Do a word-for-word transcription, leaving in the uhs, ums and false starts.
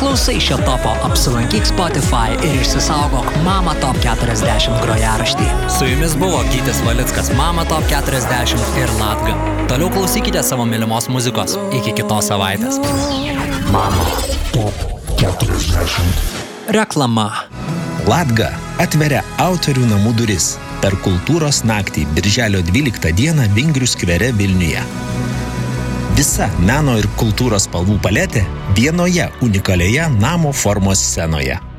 klausai šio topo, apsilankyk Spotify ir išsisaugok Mama Top keturiasdešimt grojaraštį. Su jumis buvo Gytis Valickas, Mama Top keturiasdešimt ir Latga. Toliau klausykite savo mylimos muzikos. Iki kitos savaitės. Mama Top keturiasdešimt. Reklama. Latga atveria autorių namų duris per kultūros naktį birželio dvyliktą dieną Vingrių skvere Vilniuje. Visa meno ir kultūros spalvų paletė vienoje unikalioje namo formos scenoje.